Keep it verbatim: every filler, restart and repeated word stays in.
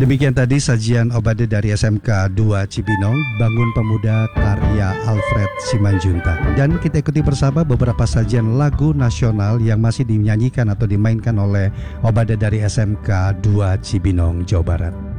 Demikian tadi sajian Obade dari S M K dua Cibinong, Bangun Pemuda karya Alfred Simanjuntak. Dan kita ikuti bersama beberapa sajian lagu nasional yang masih dinyanyikan atau dimainkan oleh Obade dari S M K dua Cibinong, Jawa Barat.